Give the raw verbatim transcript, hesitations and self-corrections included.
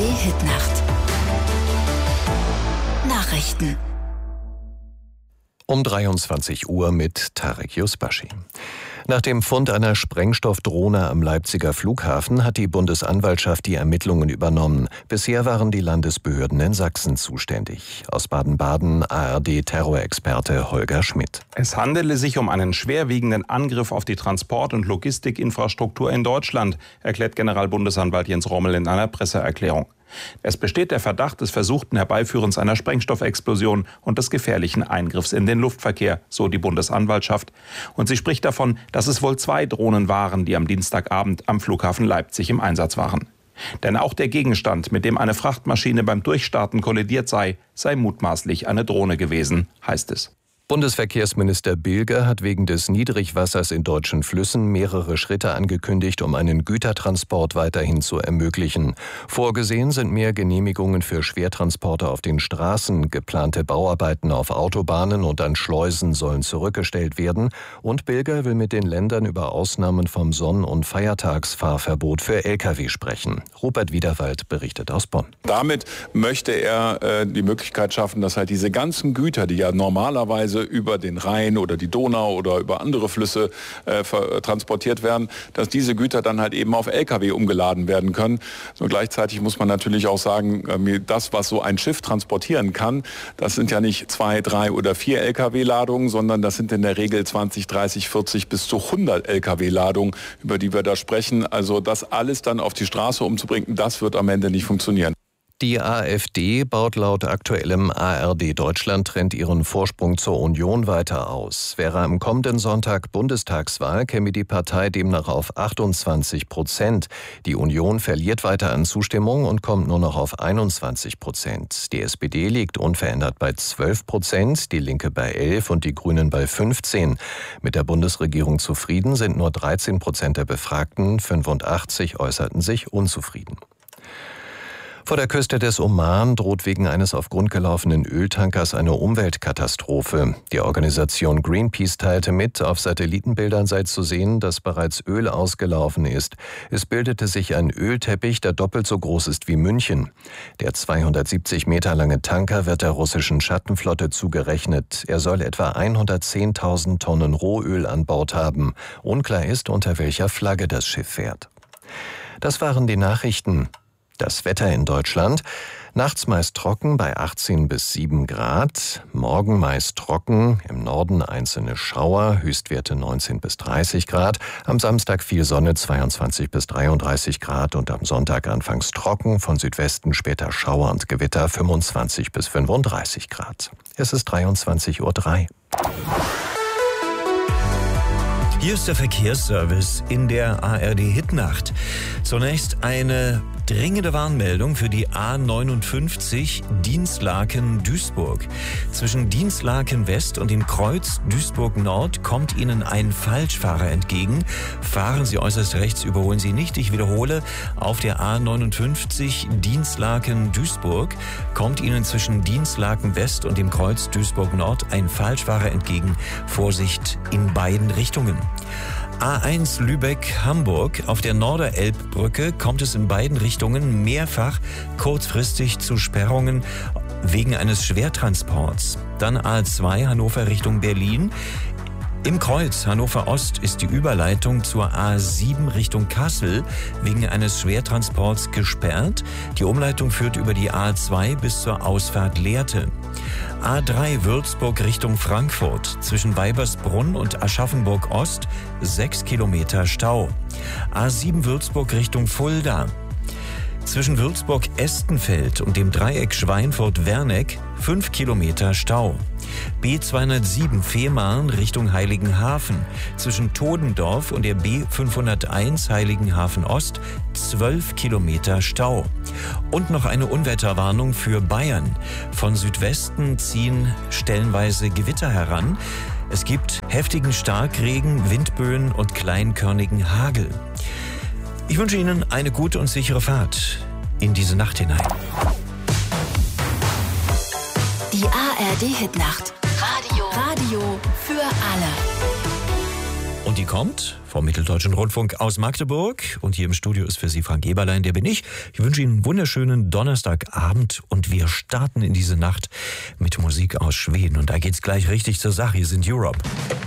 D-Hit-Nacht. Nachrichten. Um dreiundzwanzig Uhr mit Tarek Yusbashi. Nach dem Fund einer Sprengstoffdrohne am Leipziger Flughafen hat die Bundesanwaltschaft die Ermittlungen übernommen. Bisher waren die Landesbehörden in Sachsen zuständig. Aus Baden-Baden A R D-Terrorexperte Holger Schmidt. Es handele sich um einen schwerwiegenden Angriff auf die Transport- und Logistikinfrastruktur in Deutschland, erklärt Generalbundesanwalt Jens Rommel in einer Presseerklärung. Es besteht der Verdacht des versuchten Herbeiführens einer Sprengstoffexplosion und des gefährlichen Eingriffs in den Luftverkehr, so die Bundesanwaltschaft. Und sie spricht davon, dass es wohl zwei Drohnen waren, die am Dienstagabend am Flughafen Leipzig im Einsatz waren. Denn auch der Gegenstand, mit dem eine Frachtmaschine beim Durchstarten kollidiert sei, sei mutmaßlich eine Drohne gewesen, heißt es. Bundesverkehrsminister Bilger hat wegen des Niedrigwassers in deutschen Flüssen mehrere Schritte angekündigt, um einen Gütertransport weiterhin zu ermöglichen. Vorgesehen sind mehr Genehmigungen für Schwertransporte auf den Straßen, geplante Bauarbeiten auf Autobahnen und an Schleusen sollen zurückgestellt werden und Bilger will mit den Ländern über Ausnahmen vom Sonn- und Feiertagsfahrverbot für L K W sprechen. Rupert Wiederwald berichtet aus Bonn. Damit möchte er äh, die Möglichkeit schaffen, dass halt diese ganzen Güter, die ja normalerweise über den Rhein oder die Donau oder über andere Flüsse äh, transportiert werden, dass diese Güter dann halt eben auf L K W umgeladen werden können. So gleichzeitig muss man natürlich auch sagen, äh, das, was so ein Schiff transportieren kann, das sind ja nicht zwei, drei oder vier L K W-Ladungen, sondern das sind in der Regel zwanzig, dreißig, vierzig bis zu hundert L K W-Ladungen, über die wir da sprechen. Also das alles dann auf die Straße umzubringen, das wird am Ende nicht funktionieren. Die AfD baut laut aktuellem A R D Deutschland-Trend ihren Vorsprung zur Union weiter aus. Wäre am kommenden Sonntag Bundestagswahl, käme die Partei demnach auf achtundzwanzig Prozent. Die Union verliert weiter an Zustimmung und kommt nur noch auf einundzwanzig Prozent. Die S P D liegt unverändert bei zwölf Prozent, die Linke bei elf und die Grünen bei fünfzehn. Mit der Bundesregierung zufrieden sind nur dreizehn Prozent der Befragten, fünfundachtzig äußerten sich unzufrieden. Vor der Küste des Oman droht wegen eines auf Grund gelaufenen Öltankers eine Umweltkatastrophe. Die Organisation Greenpeace teilte mit, auf Satellitenbildern sei zu sehen, dass bereits Öl ausgelaufen ist. Es bildete sich ein Ölteppich, der doppelt so groß ist wie München. Der zweihundertsiebzig Meter lange Tanker wird der russischen Schattenflotte zugerechnet. Er soll etwa hundertzehntausend Tonnen Rohöl an Bord haben. Unklar ist, unter welcher Flagge das Schiff fährt. Das waren die Nachrichten. Das Wetter in Deutschland. Nachts meist trocken bei achtzehn bis sieben Grad. Morgen meist trocken, im Norden einzelne Schauer, Höchstwerte neunzehn bis dreißig Grad. Am Samstag viel Sonne, zweiundzwanzig bis dreiunddreißig Grad. Und am Sonntag anfangs trocken, von Südwesten später Schauer und Gewitter, fünfundzwanzig bis fünfunddreißig Grad. Es ist dreiundzwanzig Uhr drei. Hier ist der Verkehrsservice in der A R D-Hitnacht. Zunächst eine dringende Warnmeldung für die A neunundfünfzig Dinslaken-Duisburg. Zwischen Dinslaken West und dem Kreuz Duisburg Nord kommt Ihnen ein Falschfahrer entgegen. Fahren Sie äußerst rechts, überholen Sie nicht. Ich wiederhole, auf der A neunundfünfzig Dinslaken-Duisburg kommt Ihnen zwischen Dinslaken West und dem Kreuz Duisburg Nord ein Falschfahrer entgegen. Vorsicht in beiden Richtungen. A eins Lübeck-Hamburg. Auf der Norderelbbrücke kommt es in beiden Richtungen mehrfach kurzfristig zu Sperrungen wegen eines Schwertransports. Dann A zwei Hannover Richtung Berlin. Im Kreuz Hannover Ost ist die Überleitung zur A sieben Richtung Kassel wegen eines Schwertransports gesperrt. Die Umleitung führt über die A zwei bis zur Ausfahrt Lehrte. A drei Würzburg Richtung Frankfurt. Zwischen Weibersbrunn und Aschaffenburg Ost sechs Kilometer Stau. A sieben Würzburg Richtung Fulda. Zwischen Würzburg-Estenfeld und dem Dreieck Schweinfurt-Werneck fünf Kilometer Stau. B zweihundertsieben Fehmarn Richtung Heiligenhafen. Zwischen Todendorf und der B fünfhunderteins Heiligenhafen Ost zwölf Kilometer Stau. Und noch eine Unwetterwarnung für Bayern. Von Südwesten ziehen stellenweise Gewitter heran. Es gibt heftigen Starkregen, Windböen und kleinkörnigen Hagel. Ich wünsche Ihnen eine gute und sichere Fahrt in diese Nacht hinein. Die A R D-Hitnacht. Radio. Radio für alle. Und die kommt vom Mitteldeutschen Rundfunk aus Magdeburg. Und hier im Studio ist für Sie Frank Eberlein, der bin ich. Ich wünsche Ihnen einen wunderschönen Donnerstagabend und wir starten in diese Nacht mit Musik aus Schweden. Und da geht's gleich richtig zur Sache. Hier sind Europe.